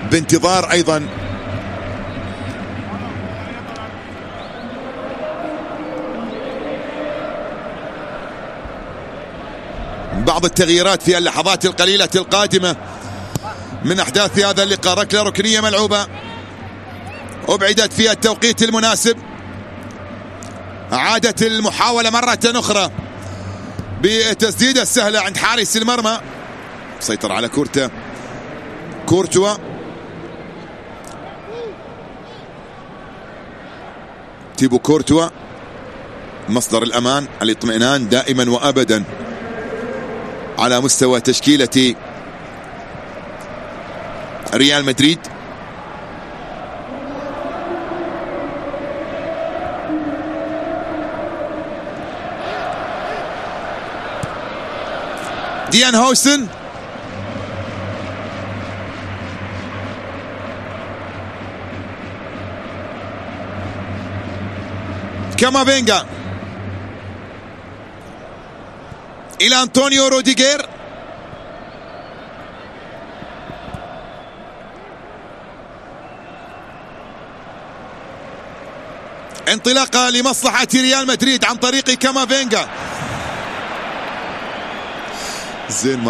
بانتظار أيضا بعض التغييرات في اللحظات القليلة القادمة من أحداث هذا اللقاء. ركلة ركنية ملعوبة أبعدت في التوقيت المناسب. عادت المحاولة مرة أخرى بتسديدة سهلة عند حارس المرمى. سيطر على كورتوا تيبو كورتوا مصدر الأمان، الاطمئنان دائما وأبدا على مستوى تشكيلة ريال مدريد. ديان هوسن كامافينجا إلى أنطونيو روديغير. انطلاقة لمصلحة ريال مدريد عن طريق كامافينجا. الزين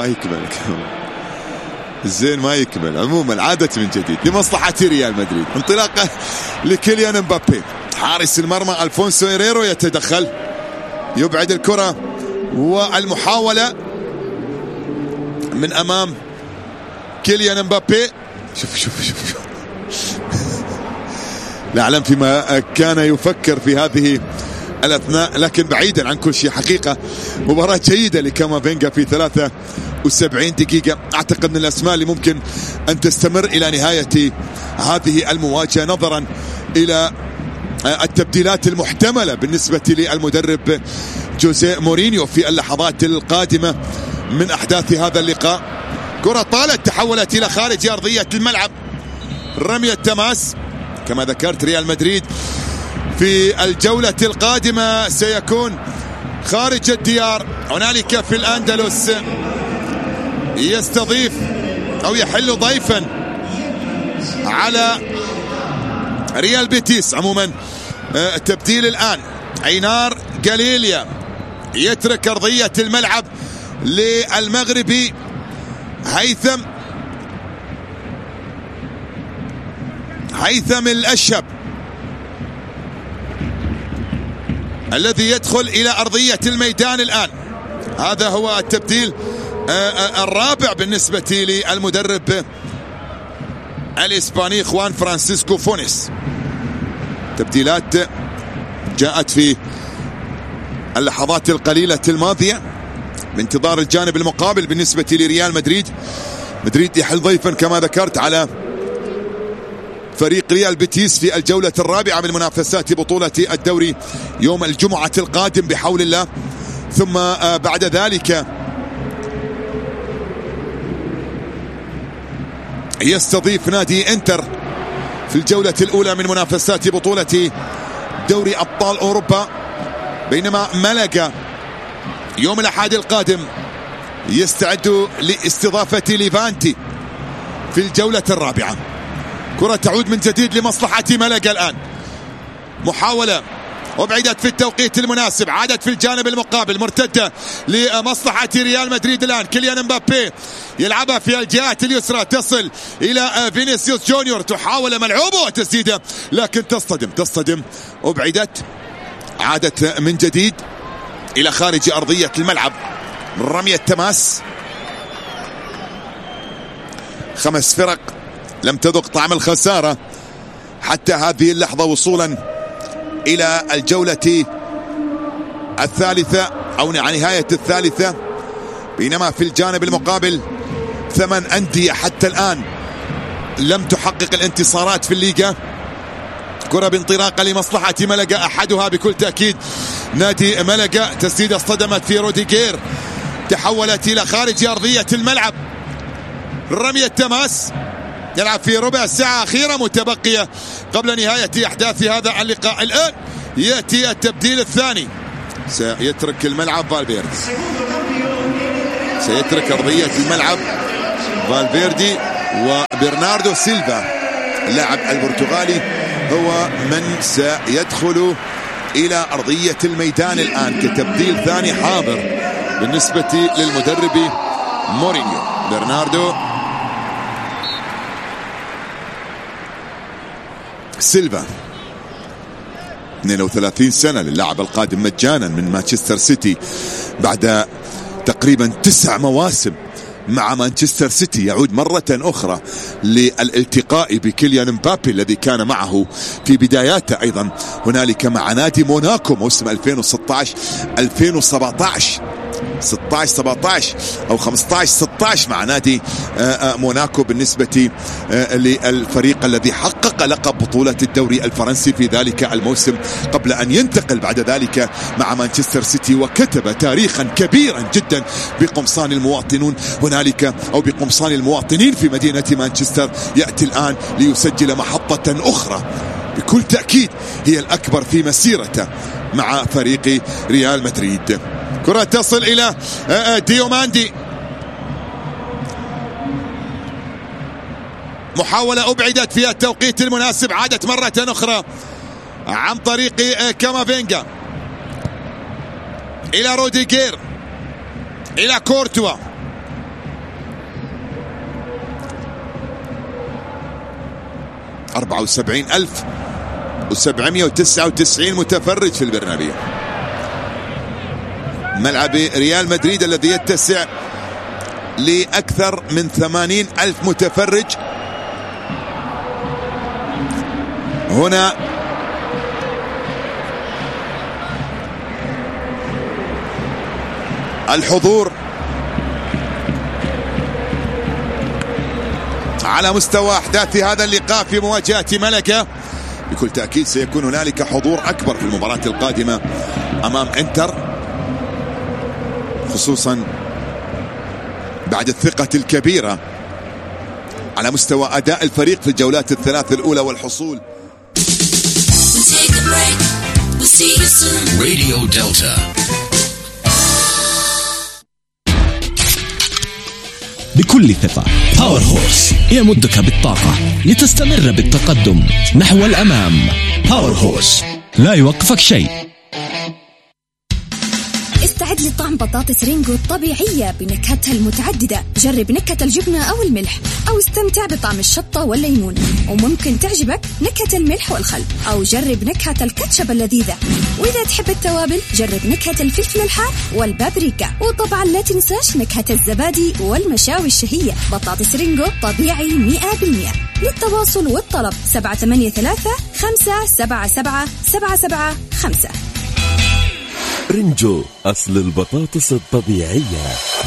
ما يكمل عموما. عادت من جديد لمصلحة ريال مدريد. انطلاقة لكيليان امبابي. حارس المرمى الفونسو هيريرو يتدخل يبعد الكرة والمحاولة من أمام كيليان امبابي. شوف لا أعلم فيما كان يفكر في هذه الأثناء، لكن بعيدا عن كل شيء حقيقة مباراة جيدة لكامافينجا في 73 دقيقة. أعتقد من الأسماء اللي ممكن أن تستمر إلى نهاية هذه المواجهة نظرا إلى التبديلات المحتملة بالنسبة للمدرب جوزيه مورينيو في اللحظات القادمة من أحداث هذا اللقاء. كرة طالت تحولت إلى خارج أرضية الملعب. رمية تماس. كما ذكرت ريال مدريد في الجولة القادمة سيكون خارج الديار. هنالك في الأندلس يستضيف أو يحل ضيفا على ريال بيتيس. عموما تبديل الآن. عينار جاليليا يترك أرضية الملعب للمغربي هيثم الأشهب الذي يدخل إلى أرضية الميدان الآن. هذا هو التبديل الرابع بالنسبة للمدرب الإسباني خوان فرانسيسكو فونيس. تبديلات جاءت في اللحظات القليلة الماضية بانتظار الجانب المقابل بالنسبة لريال مدريد. مدريد يحل ضيفا كما ذكرت على فريق ريال بيتيس في الجولة الرابعة من منافسات بطولة الدوري يوم الجمعة القادم بحول الله. ثم بعد ذلك يستضيف نادي انتر في الجولة الأولى من منافسات بطولة دوري أبطال أوروبا. بينما ملقا يوم الأحد القادم يستعد لاستضافة ليفانتي في الجولة الرابعة. كرة تعود من جديد لمصلحة ملقا الآن. محاولة وبعدت في التوقيت المناسب. عادت في الجانب المقابل مرتدة لمصلحة ريال مدريد الآن. كيليان امبابي يلعبها في الجهات اليسرى تصل إلى فينيسيوس جونيور. تحاول ملعوبة وتسديدة لكن تصطدم وبعدت. عادت من جديد إلى خارج أرضية الملعب. رمية تماس. 5 فرق لم تذق طعم الخسارة حتى هذه اللحظة وصولا إلى الجولة الثالثة أو نهاية الثالثة. بينما في الجانب المقابل 8 أندية حتى الآن لم تحقق الانتصارات في الليغا. كرة بانطلاقة لمصلحة ملقا، أحدها بكل تأكيد نادي ملقا. تسديدة اصطدمت في روديغير تحولت إلى خارج أرضية الملعب. رمية تماس. يلعب في ربع ساعة أخيرة متبقية قبل نهاية أحداث هذا اللقاء. الآن يأتي التبديل الثاني. سيترك الملعب فالفيردي. سيترك أرضية الملعب فالفيردي وبرناردو سيلفا اللاعب البرتغالي هو من سيدخل إلى أرضية الميدان الآن كتبديل ثاني حاضر بالنسبة للمدرب مورينيو. برناردو سيلفا 32 سنة للاعب القادم مجانا من مانشستر سيتي بعد تقريبا 9 مواسم مع مانشستر سيتي. يعود مرة أخرى للالتقاء بكيليان مبابي الذي كان معه في بداياته أيضا هنالك مع نادي موناكو موسم 2016 أو 15-16 مع نادي موناكو بالنسبة للفريق الذي حقق لقب بطولة الدوري الفرنسي في ذلك الموسم قبل أن ينتقل بعد ذلك مع مانشستر سيتي، وكتب تاريخا كبيرا جدا بقمصان المواطنون هنالك أو بقمصان المواطنين في مدينة مانشستر. يأتي الآن ليسجل محطة أخرى بكل تأكيد هي الأكبر في مسيرته مع فريق ريال مدريد. كرة تصل إلى ديوماندي، محاولة أبعدت في التوقيت المناسب، عادت مرة أخرى عن طريق كامافينجا إلى روديجير إلى كورتوا. $74,799 متفرج في البرنابيو، ملعب ريال مدريد الذي يتسع لأكثر من 80,000 متفرج. هنا الحضور على مستوى أحداث هذا اللقاء في مواجهة ملكة. بكل تأكيد سيكون هنالك حضور أكبر في المباراة القادمة أمام إنتر، خصوصا بعد الثقة الكبيرة على مستوى أداء الفريق في الجولات الثلاث الأولى والحصول. راديو دلتا. بكل ثقة باور هورس يمدك بالطاقة لتستمر بالتقدم نحو الأمام. باور هورس لا يوقفك شيء. استعد لطعم بطاطس رينجو الطبيعية بنكهتها المتعددة. جرب نكهة الجبنة أو الملح، أو استمتع بطعم الشطة والليمون، وممكن تعجبك نكهة الملح والخل، أو جرب نكهة الكاتشب اللذيذة. وإذا تحب التوابل جرب نكهة الفلفل الحار والبابريكا، وطبعا لا تنساش نكهة الزبادي والمشاوي الشهية. بطاطس رينجو طبيعي 100%. للتواصل والطلب 783-577-775. رينجو أصل البطاطس الطبيعية.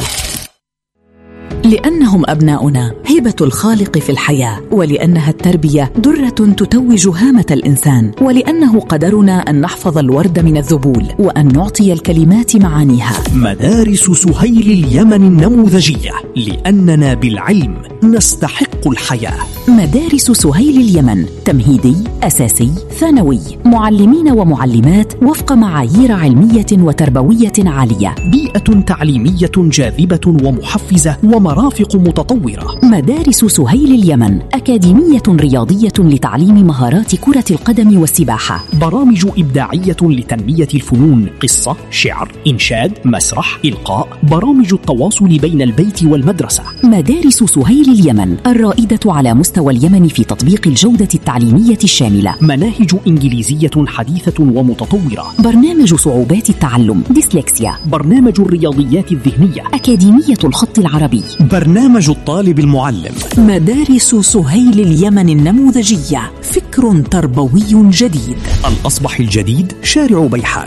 لأنهم أبناؤنا هبة الخالق في الحياة، ولأنها التربية درة تتوج هامة الإنسان، ولأنه قدرنا أن نحفظ الورد من الذبول وأن نعطي الكلمات معانيها. مدارس سهيل اليمن النموذجية، لأننا بالعلم نستحق الحياة. مدارس سهيل اليمن تمهيدي، أساسي، ثانوي، معلمين ومعلمات وفق معايير علمية وتربوية عالية، بيئة تعليمية جاذبة ومحفزة ومرافق متطورة. مدارس سهيل اليمن أكاديمية رياضية لتعليم مهارات كرة القدم والسباحة، برامج إبداعية لتنمية الفنون، قصة، شعر، إنشاد، مسرح، إلقاء، برامج التواصل بين البيت والمدرسة. مدارس سهيل اليمن الرائدة على مستوى اليمن في تطبيق الجودة التعليمية الشاملة، مناهج إنجليزية حديثة ومتطورة، برنامج صعوبات التعلم ديسلكسيا، برنامج الرياضيات الذهنية، أكاديمية الخط العربي، برنامج الطالب المعلم. مدارس سهيل اليمن النموذجية، فكر تربوي جديد. الأصبح الجديد، شارع بيحان،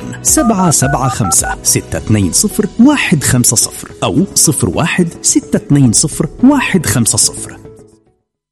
775-620-150 أو 01-620-150.